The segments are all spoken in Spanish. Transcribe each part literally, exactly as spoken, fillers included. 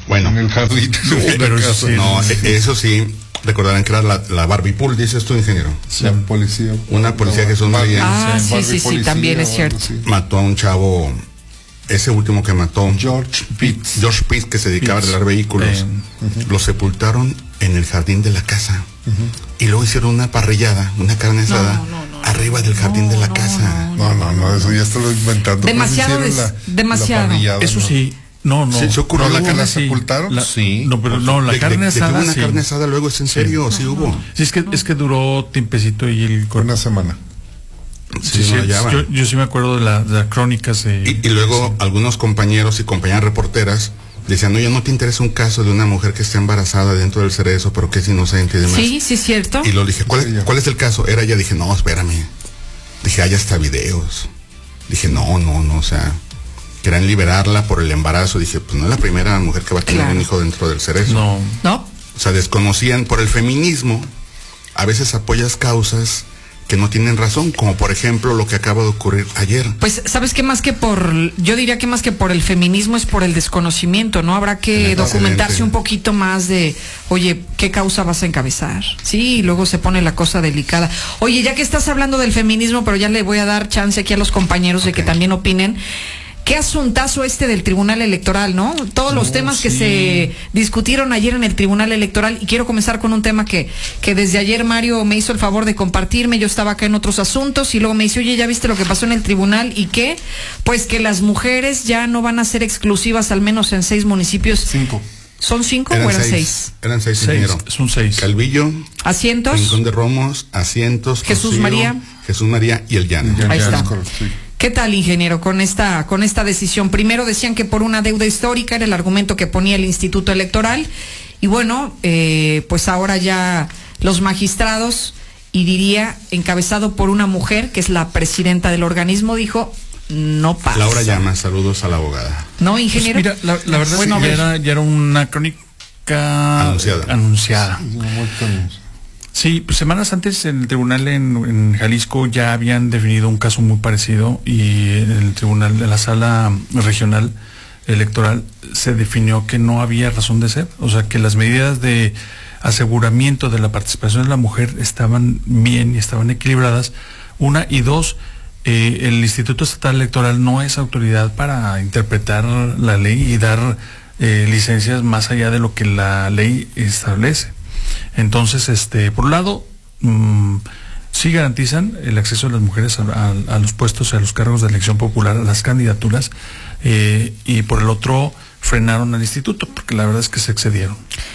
Bueno. En el jardín. No, pero eso sí, no, eso sí, recordarán que era la, la Barbie Pool, dices tú, ingeniero. Sí. La policía. Una policía que son muy bien. Ah, sí, sí, sí, también es cierto. Mató a un chavo, ese último que mató. George Pitts. George Pitts, que se dedicaba Pitts. a arreglar vehículos. Eh, uh-huh. Lo sepultaron en el jardín de la casa. Uh-huh. Y luego hicieron una parrillada, una carne asada, no, no, no, arriba del jardín no, de la no, casa. No, no, no, eso ya está lo inventando. Demasiado, pues des, la, demasiado. La eso sí. No, no. ¿Se ocurrió ¿No la que la sí. sepultaron? La, sí. No, pero no, la de, carne de, asada. De una sí. carne asada luego es en serio, sí, sí hubo. Sí, es que, es que duró tiempecito y el. Una semana. Sí, sí, sí, yo, yo sí me acuerdo de, la, de las crónicas. De, y, y luego sí. algunos compañeros y compañeras reporteras decían, no, ya no te interesa un caso de una mujer que está embarazada dentro del cerezo, pero que es inocente y demás. Sí, sí, es cierto. Y lo dije, ¿cuál, sí, ¿cuál es el caso? Era ella, dije, no, espérame. Dije, hay hasta videos. Dije, no, no, no, o sea, querían liberarla por el embarazo. Dije, pues no es la primera mujer que va a tener claro. un hijo dentro del cerezo. No. ¿No? O sea, desconocían por el feminismo. A veces apoyas causas que no tienen razón, como por ejemplo lo que acaba de ocurrir ayer. Pues, ¿sabes qué? Más que por, yo diría que más que por el feminismo es por el desconocimiento, ¿no? Habrá que documentarse excelente. un poquito más de, oye, ¿qué causa vas a encabezar? Sí, y luego se pone la cosa delicada. Oye, ya que estás hablando del feminismo, pero ya le voy a dar chance aquí a los compañeros okay. de que también opinen. Qué asuntazo este del Tribunal Electoral, ¿no? Todos los no, temas sí. que se discutieron ayer en el Tribunal Electoral, y quiero comenzar con un tema que, que desde ayer Mario me hizo el favor de compartirme. Yo estaba acá en otros asuntos y luego me dice, oye, ¿ya viste lo que pasó en el tribunal? ¿Y qué? Pues que las mujeres ya no van a ser exclusivas, al menos en seis municipios. Cinco. ¿Son cinco eran o eran seis? seis? Eran seis, seis son seis. Calvillo, Asientos, Rincón de Romos, Asientos, Jesús Cosío, María, Jesús María y el Llano. Ahí está. Sí. ¿Qué tal, ingeniero, con esta, con esta decisión? Primero decían que por una deuda histórica, era el argumento que ponía el Instituto Electoral, y bueno, eh, pues ahora ya los magistrados, y diría encabezado por una mujer que es la presidenta del organismo, dijo, no pasa. Laura Llama, saludos a la abogada. ¿No, ingeniero? Pues mira, la, la verdad bueno, es que ya era, ya era una crónica anunciada. anunciada. Sí, Sí, pues semanas antes en el tribunal en, en Jalisco ya habían definido un caso muy parecido, y en el tribunal, en la sala regional electoral, se definió que no había razón de ser, o sea, que las medidas de aseguramiento de la participación de la mujer estaban bien y estaban equilibradas, una, y dos, eh, el Instituto Estatal Electoral no es autoridad para interpretar la ley y dar eh, licencias más allá de lo que la ley establece. Entonces, este, por un lado, mmm, sí garantizan el acceso de las mujeres a, a, a los puestos, a los cargos de elección popular, a las candidaturas, eh, y por el otro frenaron al instituto, porque la verdad es que se excedieron.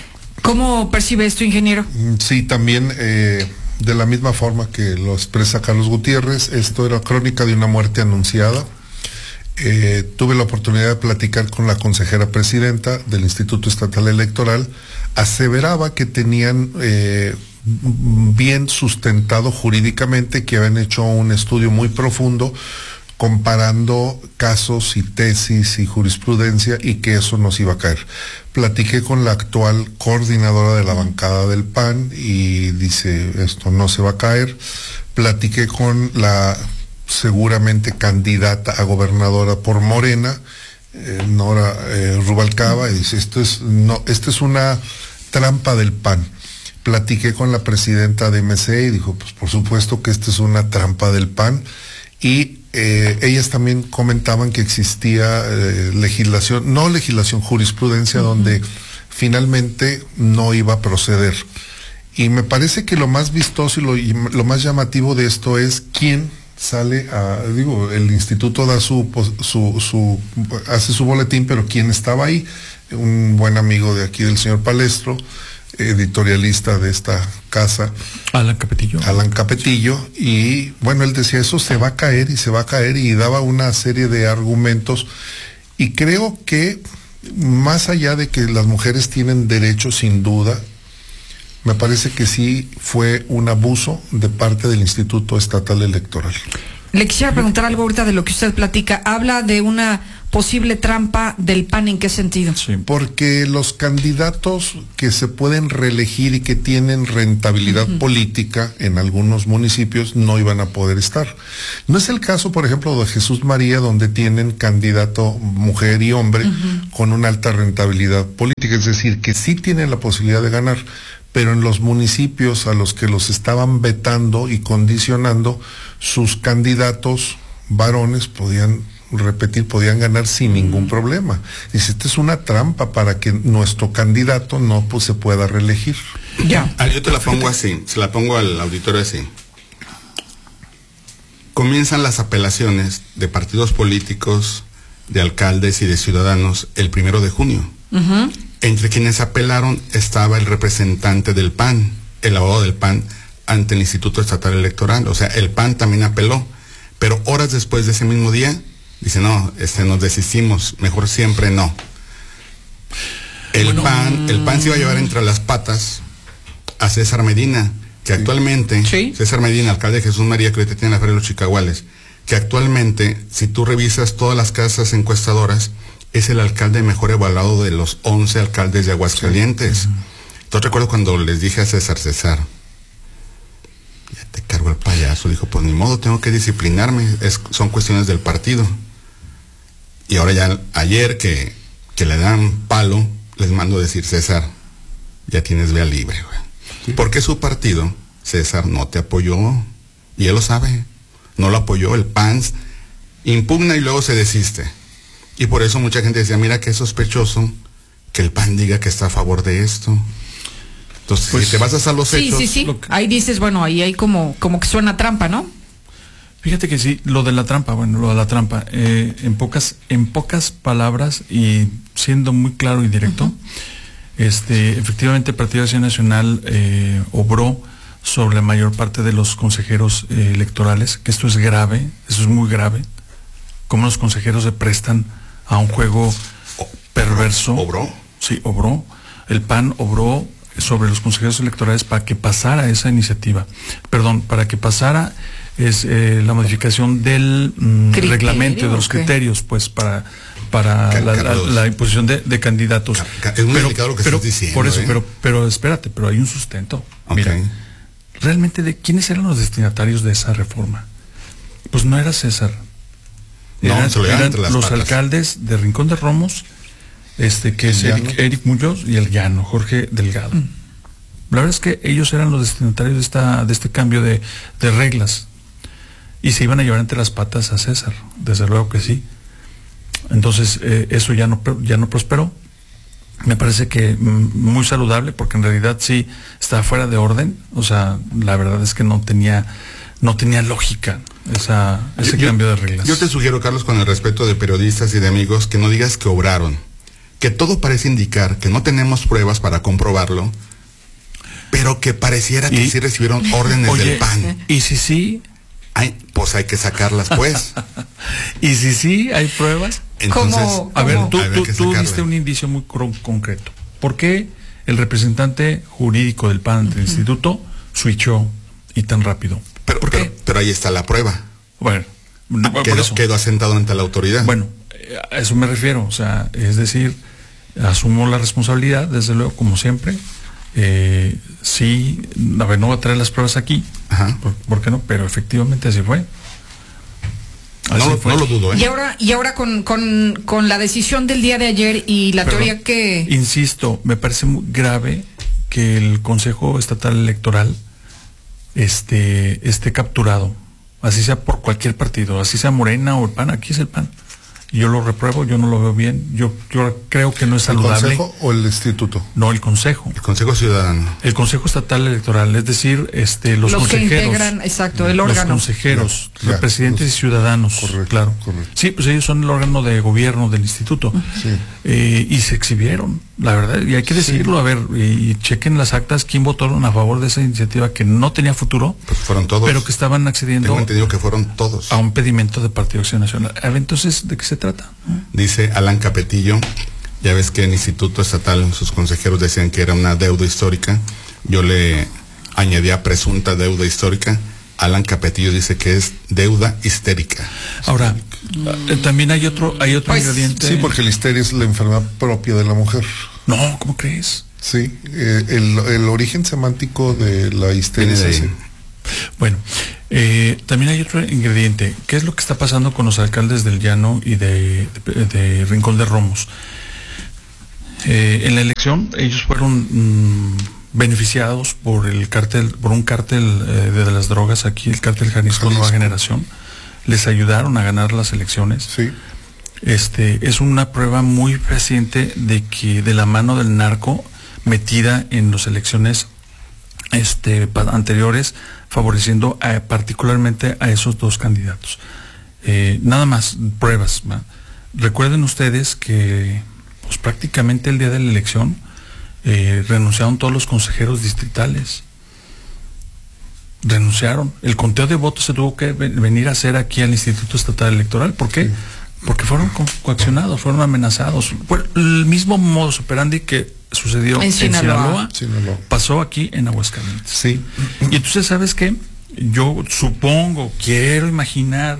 ¿Cómo percibe esto, ingeniero? Sí, también eh, de la misma forma que lo expresa Carlos Gutiérrez, esto era crónica de una muerte anunciada. Eh, tuve la oportunidad de platicar con la consejera presidenta del Instituto Estatal Electoral. Aseveraba que tenían eh, bien sustentado jurídicamente, que habían hecho un estudio muy profundo comparando casos y tesis y jurisprudencia, y que eso nos iba a caer. Platiqué con la actual coordinadora de la bancada del P A N y dice, esto no se va a caer. Platiqué con la seguramente candidata a gobernadora por Morena, eh, Nora eh, Rubalcaba, y dice, esto es, no, esto es una trampa del P A N. Platiqué con la presidenta de M C y dijo, pues por supuesto que esta es una trampa del P A N, y eh, ellas también comentaban que existía eh, legislación, no legislación, jurisprudencia, uh-huh. donde finalmente no iba a proceder. Y me parece que lo más vistoso y lo, y lo más llamativo de esto es quién sale a, digo, el instituto da su, su, su, hace su boletín, pero quién estaba ahí, un buen amigo de aquí del señor Palestro, editorialista de esta casa, Alan Capetillo. Alan Capetillo, y bueno, él decía, eso se va a caer y se va a caer, y daba una serie de argumentos, y creo que más allá de que las mujeres tienen derechos, sin duda, me parece que sí fue un abuso de parte del Instituto Estatal Electoral. Le quisiera preguntar algo ahorita de lo que usted platica. Habla de una posible trampa del P A N, ¿en qué sentido? Sí. Porque los candidatos que se pueden reelegir y que tienen rentabilidad uh-huh. política en algunos municipios no iban a poder estar. No es el caso, por ejemplo, de Jesús María, donde tienen candidato mujer y hombre uh-huh. con una alta rentabilidad política, es decir, que sí tienen la posibilidad de ganar, pero en los municipios a los que los estaban vetando y condicionando, sus candidatos varones podían repetir, podían ganar sin mm. ningún problema. Dice, esta es una trampa para que nuestro candidato no pues, se pueda reelegir. Ya. Ah, yo te la pongo así, se la pongo al auditorio así. Comienzan las apelaciones de partidos políticos, de alcaldes y de ciudadanos el primero de junio. Uh-huh. Entre quienes apelaron estaba el representante del P A N, el abogado del P A N, ante el Instituto Estatal Electoral. O sea, el P A N también apeló, pero horas después de ese mismo día, dice, no, este, nos desistimos, mejor siempre no. El bueno, P A N, el P A N se iba a llevar entre las patas a César Medina, que actualmente, ¿sí? César Medina, alcalde de Jesús María, que ahorita tiene la Feria de los Chicahuales, que actualmente, si tú revisas todas las casas encuestadoras, es el alcalde mejor evaluado de los once alcaldes de Aguascalientes. Sí. Uh-huh. Entonces recuerdo cuando les dije a César, César, ya te cargo el payaso, dijo, pues ni modo, tengo que disciplinarme, es, son cuestiones del partido. Y ahora ya, ayer que, que le dan palo, les mando decir, César, ya tienes vía libre, güey. ¿Sí? Porque su partido, César, no te apoyó, y él lo sabe, no lo apoyó, el P A N impugna y luego se desiste. Y por eso mucha gente decía, mira qué sospechoso que el P A N diga que está a favor de esto. Entonces, pues, si te basas a los sí, hechos... Sí, sí, sí, ahí dices, bueno, ahí hay como, como que suena trampa, ¿no? Fíjate que sí, lo de la trampa, bueno, lo de la trampa, eh, en pocas, en pocas palabras y siendo muy claro y directo, uh-huh. este, efectivamente el Partido Acción Nacional eh, obró sobre la mayor parte de los consejeros eh, electorales, que esto es grave, eso es muy grave, cómo los consejeros se prestan a un juego perverso. ¿Obró? Sí, obró. El P A N obró sobre los consejeros electorales para que pasara esa iniciativa, perdón, para que pasara es eh, la modificación del mm, reglamento, de los okay. criterios, pues para para Car la, la, la imposición de, de candidatos. Car es muy pero, delicado lo que pero, estás diciendo. Por eso, ¿eh? pero, pero espérate, pero hay un sustento. Okay. Mira, realmente de quiénes eran los destinatarios de esa reforma. Pues no era César. No, eran, se lo eran entre las los patas. Alcaldes de Rincón de Romos, este que es Eric, Eric Muñoz y el llano, Jorge Delgado. Mm. La verdad es que ellos eran los destinatarios de esta, de este cambio de, de reglas. Y se iban a llevar entre las patas a César, desde luego que sí. Entonces, eh, eso ya no, ya no prosperó. Me parece que mm, muy saludable, porque en realidad sí está fuera de orden. O sea, la verdad es que no tenía, no tenía lógica esa, ese yo, cambio de reglas. Yo te sugiero, Carlos, con el respeto de periodistas y de amigos, que no digas que obraron. Que todo parece indicar que no tenemos pruebas para comprobarlo, pero que pareciera que y, sí recibieron órdenes oye, del P A N. ¿Y si sí? Ay, pues hay que sacarlas, pues. ¿Y si sí hay pruebas? Entonces, ¿Cómo, a ver, cómo? tú, tú, tú diste un indicio muy concreto. ¿Por qué el representante jurídico del P A N del uh-huh. instituto switchó y tan rápido? Pero, ¿Por pero, qué? pero ahí está la prueba. Bueno, ah, por quedó, eso. quedó asentado ante la autoridad. Bueno, a eso me refiero. O sea, es decir, asumo la responsabilidad, desde luego, como siempre. Eh, sí, a ver, no voy a traer las pruebas aquí. Ajá. ¿Por, ¿por qué no? Pero efectivamente así fue. Así no, fue. No lo dudo, ¿eh? Y ahora, y ahora con, con, con la decisión del día de ayer y la Perdón, teoría que... Insisto, me parece muy grave que el Consejo Estatal Electoral esté, esté capturado, así sea por cualquier partido, así sea Morena o el P A N, aquí es el P A N. Yo lo repruebo, yo no lo veo bien, yo, yo creo que no es saludable. ¿El Consejo o el Instituto? No, el Consejo. El Consejo Ciudadano. El Consejo Estatal Electoral, es decir, este, los, los consejeros. Que integran, exacto, el órgano. Los consejeros, ya, ya, presidentes los, y ciudadanos. Correcto, claro. Correcto. Sí, pues ellos son el órgano de gobierno del instituto. Sí. Eh, y se exhibieron, la verdad, y hay que decirlo, sí. A ver, y, y chequen las actas, quién votaron a favor de esa iniciativa que no tenía futuro. Pues fueron todos. Pero que estaban accediendo. Tengo entendido que fueron todos. A un pedimento de Partido Acción Nacional. A ver, entonces, ¿de qué se trata? Dice Alan Capetillo, ya ves que el Instituto Estatal, sus consejeros decían que era una deuda histórica, yo le añadía presunta deuda histórica, Alan Capetillo dice que es deuda histérica. Ahora, eh, también hay otro, hay otro Pues, ingrediente. Sí, porque la histeria es la enfermedad propia de la mujer. No, ¿cómo crees? Sí, eh, el, el origen semántico de la histeria Viene es de así. ahí. Bueno, eh, también hay otro ingrediente. ¿Qué es lo que está pasando con los alcaldes del Llano y de, de, de Rincón de Romos? Eh, en la elección ellos fueron mmm, beneficiados por el cártel, por un cártel eh, de las drogas aquí, el cártel Jalisco, Jalisco Nueva Generación. Les ayudaron a ganar las elecciones. Sí. Este es una prueba muy fehaciente de que de la mano del narco metida en las elecciones este anteriores, favoreciendo a, particularmente a esos dos candidatos. Eh, nada más pruebas, ¿va? Recuerden ustedes que pues prácticamente el día de la elección eh, renunciaron todos los consejeros distritales. Renunciaron. El conteo de votos se tuvo que venir a hacer aquí al Instituto Estatal Electoral. ¿Por qué? Sí. Porque fueron co coaccionados, fueron amenazados. Fue el mismo modus operandi que sucedió en, en Sinaloa, Sinaloa, pasó aquí en Aguascalientes. Sí. Y entonces, ¿sabes qué? Yo supongo, quiero imaginar,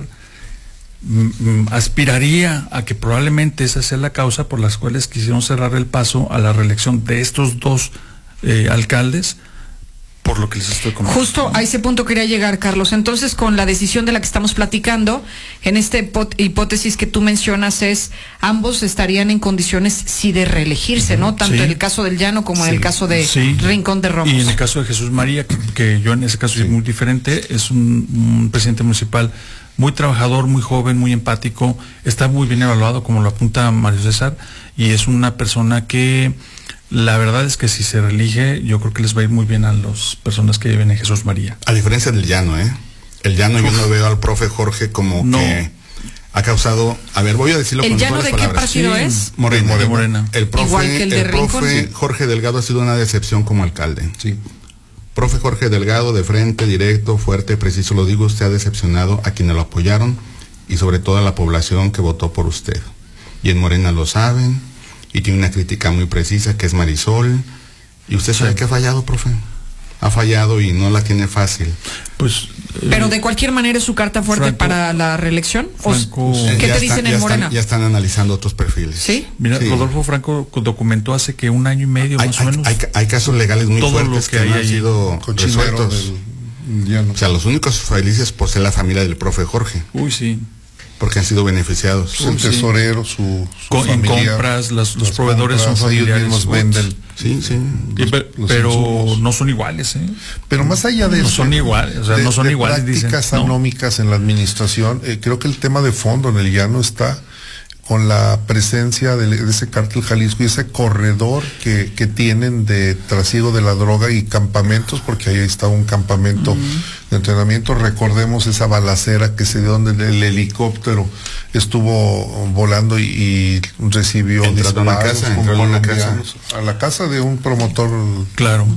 aspiraría a que probablemente esa sea la causa por las cuales quisieron cerrar el paso a la reelección de estos dos eh, alcaldes, por lo que les estoy comentando. Justo a ese punto quería llegar, Carlos. Entonces, con la decisión de la que estamos platicando, en esta hipótesis que tú mencionas es, ambos estarían en condiciones sí de reelegirse, uh-huh. ¿no? Tanto sí. en el caso del Llano como sí. en el caso de sí. Rincón de Romos. Y en el caso de Jesús María, que, que yo en ese caso sí. es muy diferente, es un, un presidente municipal muy trabajador, muy joven, muy empático, está muy bien evaluado, como lo apunta Mario César, y es una persona que la verdad es que si se reelige, yo creo que les va a ir muy bien a las personas que viven en Jesús María. A diferencia del Llano, ¿eh? El Llano Uf. yo no veo al profe Jorge como no. que ha causado, a ver, voy a decirlo con mejores palabras. ¿El Llano de qué partido sí. es? Morena. Morena. Morena. El profe, Igual que el de el Rincón, profe sí. Jorge Delgado ha sido una decepción como alcalde. Sí. Profe Jorge Delgado, de frente, directo, fuerte, preciso, lo digo, usted ha decepcionado a quienes lo apoyaron y sobre todo a la población que votó por usted. Y en Morena lo saben, y tiene una crítica muy precisa que es Marisol. ¿Y usted sabe sí. que ha fallado, profe? Ha fallado y no la tiene fácil. Pues. Eh, Pero de cualquier manera es su carta fuerte Franco, para la reelección. Franco, ¿Qué te dicen está, en Morena? Están, ya están analizando otros perfiles. Sí. Mira, sí. Rodolfo Franco documentó hace que un año y medio hay, más hay, o menos. Hay, hay casos legales muy todo fuertes lo que, que hay no han sido resueltos. Del, o sea, los únicos felices pues es la familia del profe Jorge. Uy, sí. Porque han sido beneficiados. El tesorero, su, su Con, familia, en compras, las, los las proveedores compras, son familiares. Ellos venden. Sí, sí. Los, pe, los pero insumos. No son iguales, ¿eh? Pero más allá de no eso, son iguales, o sea, de, no son de iguales. Prácticas dicen, anómicas ¿no? en la administración, eh, creo que el tema de fondo en el Llano está con la presencia de, de ese cártel Jalisco y ese corredor que, que tienen de trasiego de la droga y campamentos, porque ahí está un campamento uh-huh. de entrenamiento. Recordemos esa balacera que se dio donde el, el helicóptero estuvo volando y, y recibió disparos a una casa, entró a una casa. A la casa de un promotor. Claro.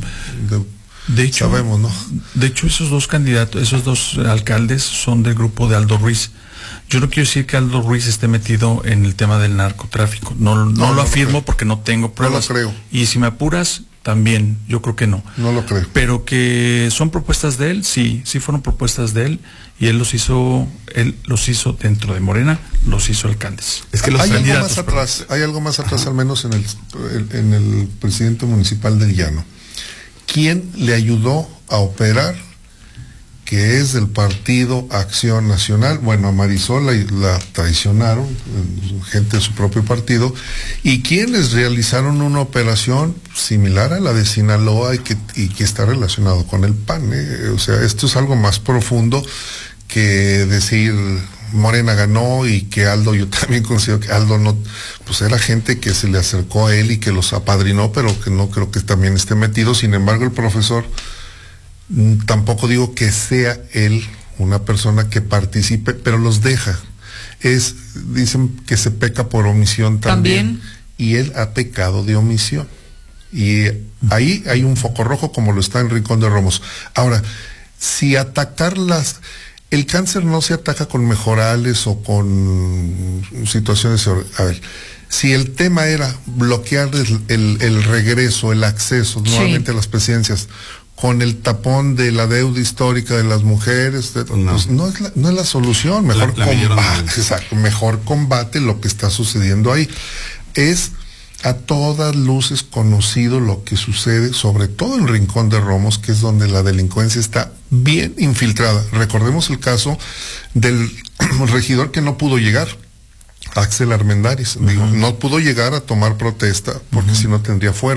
De, de hecho, sabemos, ¿no? De hecho, esos dos candidatos, esos dos alcaldes son del grupo de Aldo Ruiz. Yo no quiero decir que Aldo Ruiz esté metido en el tema del narcotráfico. No, no, no lo no afirmo lo porque no tengo pruebas. No lo creo. Y si me apuras, también, yo creo que no. No lo creo. Pero que son propuestas de él, sí, sí fueron propuestas de él. Y él los hizo, él los hizo dentro de Morena, los hizo alcaldes. Es que los hay algo más atrás, hay algo más atrás, Ajá. al menos en el, en el presidente municipal del Llano. ¿Quién le ayudó a operar? Que es del partido Acción Nacional. Bueno, a Marisol la, la traicionaron, gente de su propio partido, y quienes realizaron una operación similar a la de Sinaloa y que, y que está relacionado con el P A N. ¿eh? O sea, esto es algo más profundo que decir Morena ganó y que Aldo, yo también considero que Aldo no, pues era gente que se le acercó a él y que los apadrinó, pero que no creo que también esté metido. Sin embargo, el profesor, tampoco digo que sea él una persona que participe, pero los deja. Es, dicen que se peca por omisión también, ¿También? Y él ha pecado de omisión. Y ahí hay un foco rojo como lo está en Rincón de Romos. Ahora, si atacar las... El cáncer no se ataca con mejorales o con situaciones... A ver, si el tema era bloquear el, el, el regreso, el acceso nuevamente sí. a las presidencias, con el tapón de la deuda histórica de las mujeres, de, no. Pues no es la, no es la solución, mejor la, la combate, exacto, mejor combate lo que está sucediendo ahí. Es a todas luces conocido lo que sucede, sobre todo en Rincón de Romos, que es donde la delincuencia está bien infiltrada. Recordemos el caso del regidor que no pudo llegar, Axel Armendáriz. Uh-huh. Digo, no pudo llegar a tomar protesta porque uh-huh. si no tendría fuera.